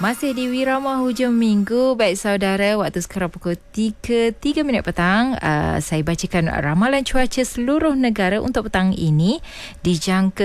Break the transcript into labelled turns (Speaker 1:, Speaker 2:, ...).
Speaker 1: Masih di Wirama hujung minggu. Baik saudara, waktu sekarang pukul 3:03 petang. Saya bacakan ramalan cuaca seluruh negara untuk petang ini. Dijangka